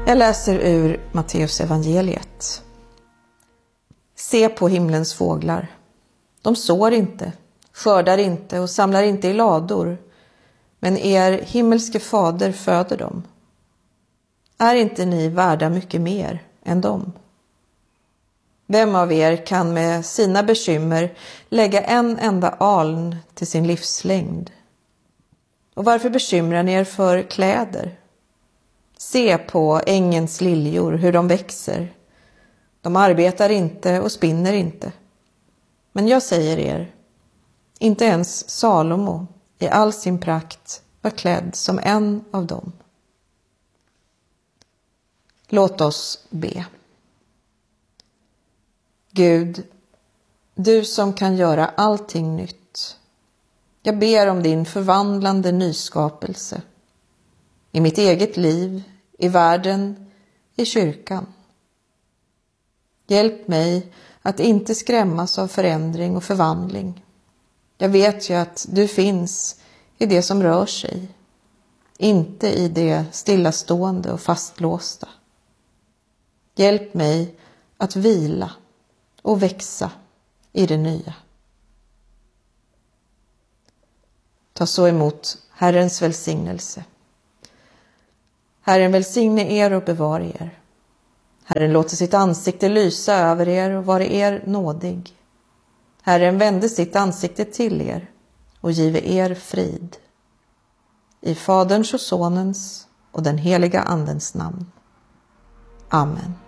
Jag läser ur Matteus evangeliet. Se på himlens fåglar. De sår inte, skördar inte och samlar inte i lador, men er himmelske fader föder dem. Är inte ni värda mycket mer än dem? Vem av er kan med sina bekymmer lägga en enda aln till sin livslängd? Och varför bekymrar ni er för kläder? Se på ängens liljor, hur de växer. De arbetar inte och spinner inte. Men jag säger er, inte ens Salomo i all sin prakt var klädd som en av dem. Låt oss be. Gud, du som kan göra allting nytt. Jag ber om din förvandlande nyskapelse. I mitt eget liv, i världen, i kyrkan. Hjälp mig att inte skrämmas av förändring och förvandling. Jag vet ju att du finns i det som rör sig, inte i det stillastående och fastlåsta. Hjälp mig att vila och växa i det nya. Ta så emot Herrens välsignelse. Herren välsigne er och bevara er. Herren låter sitt ansikte lysa över er och vara er nådig. Herren vände sitt ansikte till er och give er frid. I Faderns och Sonens och den heliga Andens namn. Amen.